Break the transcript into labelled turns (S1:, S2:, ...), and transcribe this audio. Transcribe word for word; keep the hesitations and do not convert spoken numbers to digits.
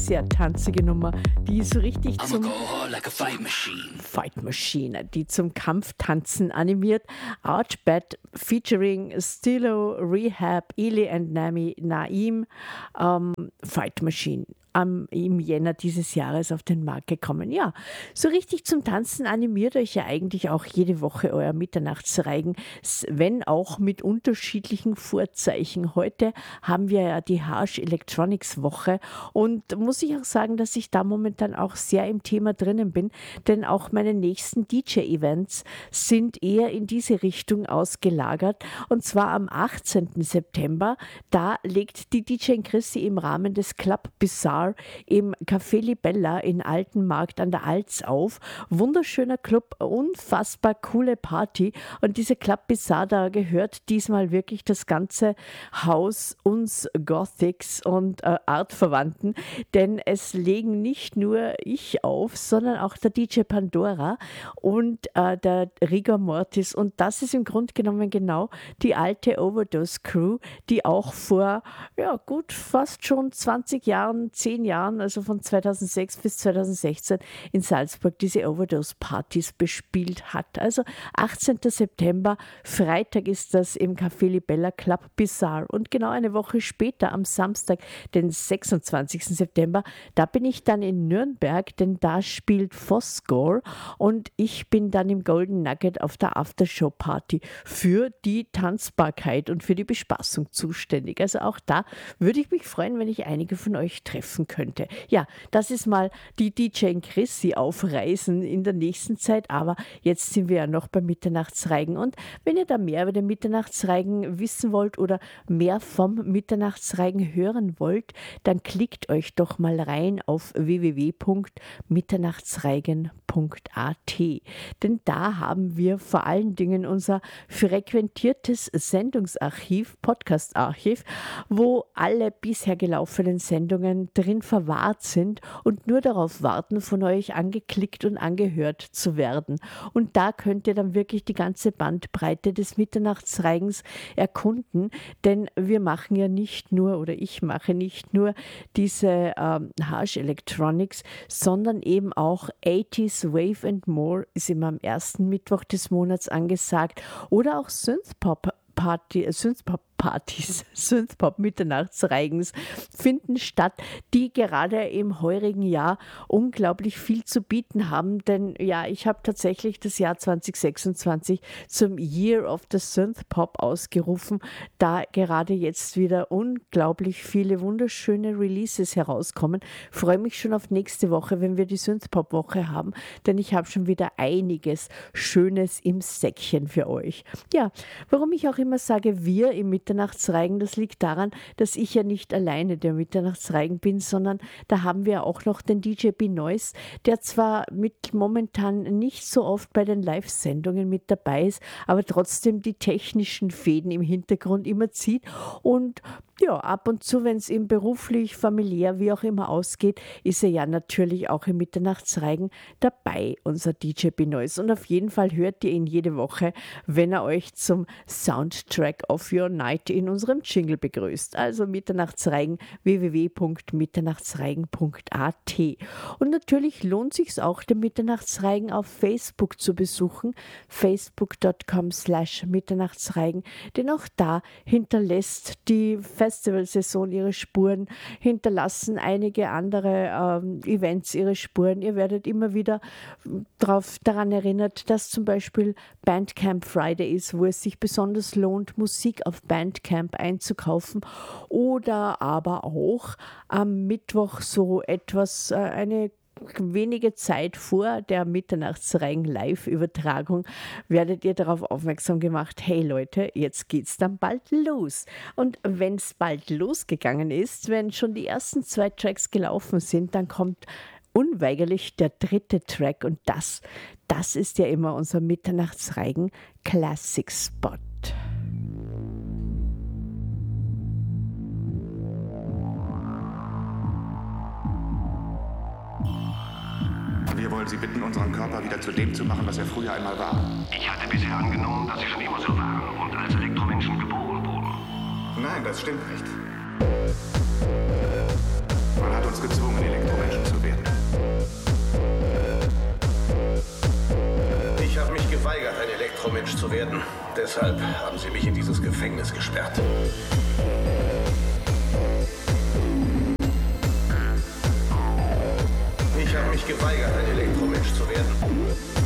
S1: sehr tanzige Nummer, die so richtig
S2: I'ma
S1: zum
S2: go hard like a fight machine.
S1: Fight Machine, die zum Kampftanzen animiert. Archbat featuring Stilo, Rehab, Eli and Nami, Naim, ähm, Fight Machine. Am, im Jänner dieses Jahres auf den Markt gekommen. Ja, so richtig zum Tanzen animiert euch ja eigentlich auch jede Woche euer Mitternachtsreigen, wenn auch mit unterschiedlichen Vorzeichen. Heute haben wir ja die Harsh Electronics Woche und muss ich auch sagen, dass ich da momentan auch sehr im Thema drinnen bin, denn auch meine nächsten D J-Events sind eher in diese Richtung ausgelagert und zwar am achtzehnten September. Da legt die D J Chrissy im Rahmen des Club Bizarre im Café Libella in Altenmarkt an der Alz auf. Wunderschöner Club, unfassbar coole Party und diese Club Bizarre, da gehört diesmal wirklich das ganze Haus uns Gothics und äh, Artverwandten, denn es legen nicht nur ich auf, sondern auch der D J Pandora und äh, der Rigor Mortis und das ist im Grunde genommen genau die alte Overdose Crew, die auch vor ja gut fast schon zwanzig Jahren, zehn Jahren, also von zweitausendsechs bis zweitausendsechzehn in Salzburg diese Overdose-Partys bespielt hat. Also achtzehnten September, Freitag ist das im Café Libella Club Bizarre und genau eine Woche später am Samstag, den sechsundzwanzigsten September, da bin ich dann in Nürnberg, denn da spielt Fosgore und ich bin dann im Golden Nugget auf der Aftershow-Party für die Tanzbarkeit und für die Bespaßung zuständig. Also auch da würde ich mich freuen, wenn ich einige von euch treffen könnte. Ja, das ist mal die D J Chrissy aufreisen in der nächsten Zeit, aber jetzt sind wir ja noch beim Mitternachtsreigen und wenn ihr da mehr über den Mitternachtsreigen wissen wollt oder mehr vom Mitternachtsreigen hören wollt, dann klickt euch doch mal rein auf w w w punkt mitternachtsreigen punkt a t, denn da haben wir vor allen Dingen unser frequentiertes Sendungsarchiv, Podcast-Archiv, wo alle bisher gelaufenen Sendungen drin verwahrt sind und nur darauf warten, von euch angeklickt und angehört zu werden. Und da könnt ihr dann wirklich die ganze Bandbreite des Mitternachtsreigens erkunden, denn wir machen ja nicht nur, oder ich mache nicht nur diese ähm, Harsh Electronics, sondern eben auch achtziger Wave and More ist immer am ersten Mittwoch des Monats angesagt oder auch Synthpop Party, Synthpop Partys, Synthpop Mitternachtsreigens finden statt, die gerade im heurigen Jahr unglaublich viel zu bieten haben, denn ja, ich habe tatsächlich das Jahr zwanzig sechsundzwanzig zum Year of the Synthpop ausgerufen, da gerade jetzt wieder unglaublich viele wunderschöne Releases herauskommen. Freue mich schon auf nächste Woche, wenn wir die Synthpop-Woche haben, denn ich habe schon wieder einiges Schönes im Säckchen für euch. Ja, warum ich auch immer sage, wir im Mitternachtsreigen, das liegt daran, dass ich ja nicht alleine der Mitternachtsreigen bin, sondern da haben wir auch noch den D J Benoist, der zwar mit momentan nicht so oft bei den Live-Sendungen mit dabei ist, aber trotzdem die technischen Fäden im Hintergrund immer zieht und ja, ab und zu, wenn es ihm beruflich, familiär, wie auch immer ausgeht, ist er ja natürlich auch im Mitternachtsreigen dabei, unser D J Benoist. Und auf jeden Fall hört ihr ihn jede Woche, wenn er euch zum Soundtrack of Your Night in unserem Jingle begrüßt. Also Mitternachtsreigen, w w w punkt mitternachtsreigen punkt a t. Und natürlich lohnt sich auch, den Mitternachtsreigen auf Facebook zu besuchen, facebook punkt com slash mitternachtsreigen, denn auch da hinterlässt die Festivalsaison ihre Spuren, hinterlassen einige andere ähm, Events ihre Spuren. Ihr werdet immer wieder drauf, daran erinnert, dass zum Beispiel Bandcamp Friday ist, wo es sich besonders lohnt, Musik auf Bandcamp einzukaufen oder aber auch am Mittwoch so etwas, äh, eine wenige Zeit vor der Mitternachtsreigen-Live-Übertragung werdet ihr darauf aufmerksam gemacht, hey Leute, jetzt geht's dann bald los. Und wenn es bald losgegangen ist, wenn schon die ersten zwei Tracks gelaufen sind, dann kommt unweigerlich der dritte Track und das, das ist ja immer unser Mitternachtsreigen Classic Spot.
S3: Wir wollen Sie bitten, unseren Körper wieder zu dem zu machen, was er früher einmal war.
S4: Ich hatte bisher angenommen, dass Sie schon immer so waren und als Elektromenschen geboren wurden.
S3: Nein, das stimmt nicht. Man hat uns gezwungen, Elektro
S4: Elektromensch zu werden. Deshalb haben sie mich in dieses Gefängnis gesperrt. Ich habe mich geweigert, ein Elektromensch zu werden.